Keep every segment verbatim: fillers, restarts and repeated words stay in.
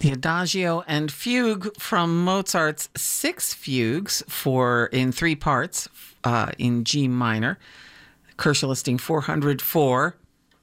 The Adagio and Fugue from Mozart's Six Fugues for in three parts uh, in G minor, Korsha listing four hundred four.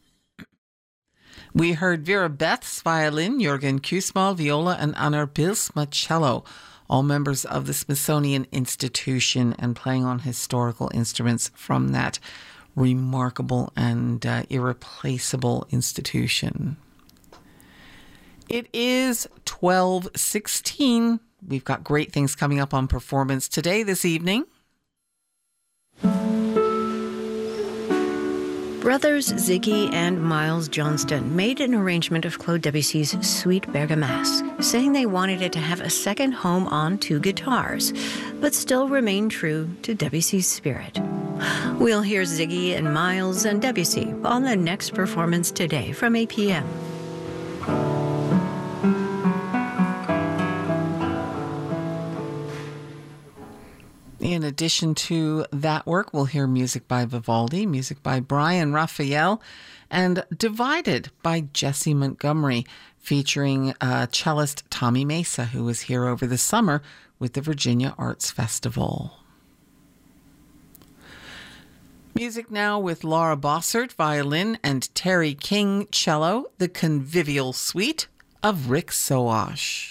We heard Vera Beth's violin, Jürgen Kussmaul viola, and Anar Bilsma cello, all members of the Smithsonian Institution and playing on historical instruments from that remarkable and uh, irreplaceable institution. It is twelve sixteen. We've got great things coming up on performance today, this evening. Brothers Ziggy and Miles Johnston made an arrangement of Claude Debussy's Suite Bergamasque, saying they wanted it to have a second home on two guitars, but still remain true to Debussy's spirit. We'll hear Ziggy and Miles and Debussy on the next performance today from eight p.m. In addition to that work, we'll hear music by Vivaldi, music by Brian Raphael, and Divided by Jessie Montgomery, featuring uh, cellist Tommy Mesa, who was here over the summer with the Virginia Arts Festival. Music now with Laura Bossert, violin, and Terry King, cello, the Convivial Suite of Rick Soash.